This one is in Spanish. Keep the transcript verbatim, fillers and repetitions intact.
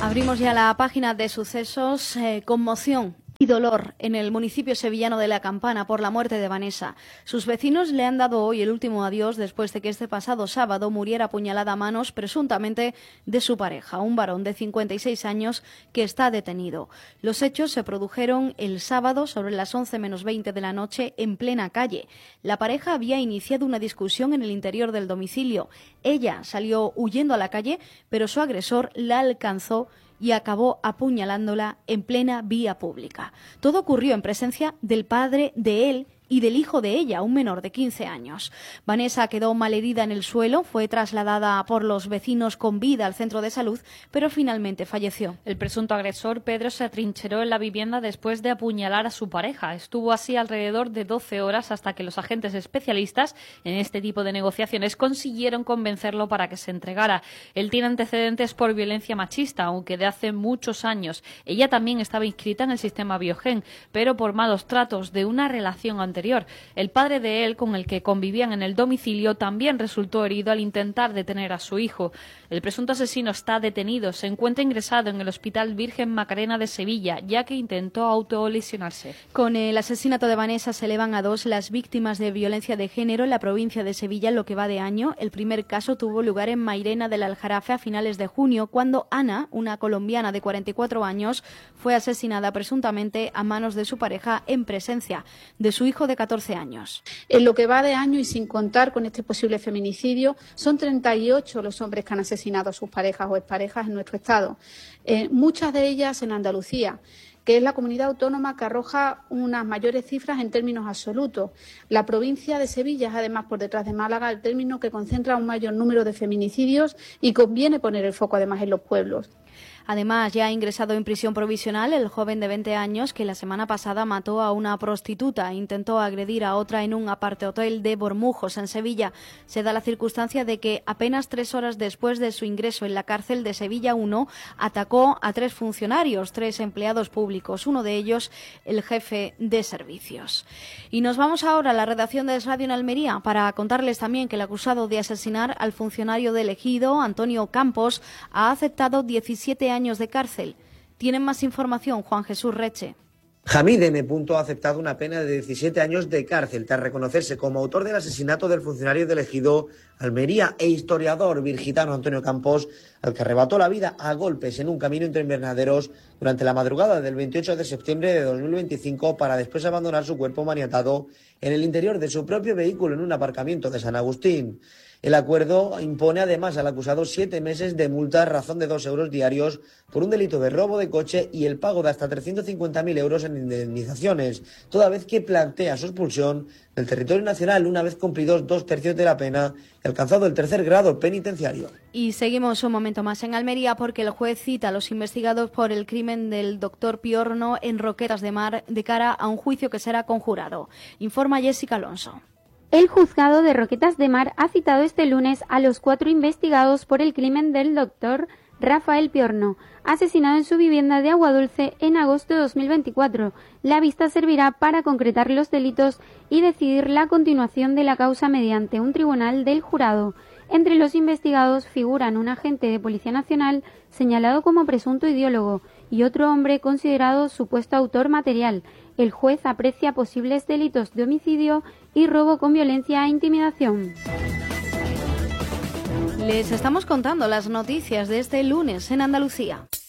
Abrimos ya la página de sucesos. Eh, conmoción y dolor en el municipio sevillano de La Campana por la muerte de Vanessa. Sus vecinos le han dado hoy el último adiós después de que este pasado sábado muriera apuñalada a manos presuntamente de su pareja, un varón de cincuenta y seis años que está detenido. Los hechos se produjeron el sábado sobre las once menos veinte de la noche en plena calle. La pareja había iniciado una discusión en el interior del domicilio. Ella salió huyendo a la calle, pero su agresor la alcanzó y acabó apuñalándola en plena vía pública. Todo ocurrió en presencia del padre de él y del hijo de ella, un menor de quince años. Vanessa quedó malherida en el suelo, fue trasladada por los vecinos con vida al centro de salud, pero finalmente falleció. El presunto agresor, Pedro, se atrincheró en la vivienda después de apuñalar a su pareja. Estuvo así alrededor de doce horas hasta que los agentes especialistas en este tipo de negociaciones consiguieron convencerlo para que se entregara. Él tiene antecedentes por violencia machista, aunque de hace muchos años. Ella también estaba inscrita en el sistema Biogen, pero por malos tratos de una relación anterior. El padre de él, con el que convivían en el domicilio, también resultó herido al intentar detener a su hijo. El presunto asesino está detenido. Se encuentra ingresado en el Hospital Virgen Macarena de Sevilla, ya que intentó autolesionarse. Con el asesinato de Vanessa se elevan a dos las víctimas de violencia de género en la provincia de Sevilla en lo que va de año. El primer caso tuvo lugar en Mairena del Aljarafe a finales de junio, cuando Ana, una colombiana de cuarenta y cuatro años, fue asesinada presuntamente a manos de su pareja en presencia de su hijo de catorce años. En lo que va de año y sin contar con este posible feminicidio, son treinta y ocho los hombres que han asesinado a sus parejas o exparejas en nuestro estado, eh, muchas de ellas en Andalucía, que es la comunidad autónoma que arroja unas mayores cifras en términos absolutos. La provincia de Sevilla es, además, por detrás de Málaga, el término que concentra un mayor número de feminicidios y conviene poner el foco, además, en los pueblos. Además, ya ha ingresado en prisión provisional el joven de veinte años que la semana pasada mató a una prostituta e intentó agredir a otra en un apart-hotel de Bormujos, en Sevilla. Se da la circunstancia de que apenas tres horas después de su ingreso en la cárcel de Sevilla uno, atacó a tres funcionarios, tres empleados públicos, uno de ellos el jefe de servicios. Y nos vamos ahora a la redacción de Es Radio en Almería para contarles también que el acusado de asesinar al funcionario del Ejido, Antonio Campos, ha aceptado diecisiete años de cárcel. Tienen más información, Juan Jesús Reche. Hamid M. ha aceptado una pena de diecisiete años de cárcel tras reconocerse como autor del asesinato del funcionario del Ejido Almería e historiador virgitano Antonio Campos, al que arrebató la vida a golpes en un camino entre invernaderos durante la madrugada del veintiocho de septiembre de dos mil veinticinco para después abandonar su cuerpo maniatado en el interior de su propio vehículo en un aparcamiento de San Agustín. El acuerdo impone además al acusado siete meses de multa a razón de dos euros diarios por un delito de robo de coche y el pago de hasta trescientos cincuenta mil euros en indemnizaciones, toda vez que plantea su expulsión del territorio nacional una vez cumplidos dos tercios de la pena y alcanzado el tercer grado penitenciario. Y seguimos un momento más en Almería porque el juez cita a los investigados por el crimen del doctor Piorno en Roquetas de Mar de cara a un juicio que será conjurado. Informa Jessica Alonso. El juzgado de Roquetas de Mar ha citado este lunes a los cuatro investigados por el crimen del doctor Rafael Piorno, asesinado en su vivienda de Aguadulce en agosto de dos mil veinticuatro. La vista servirá para concretar los delitos y decidir la continuación de la causa mediante un tribunal del jurado. Entre los investigados figuran un agente de Policía Nacional señalado como presunto ideólogo y otro hombre considerado supuesto autor material. El juez aprecia posibles delitos de homicidio y robo con violencia e intimidación. Les estamos contando las noticias de este lunes en Andalucía.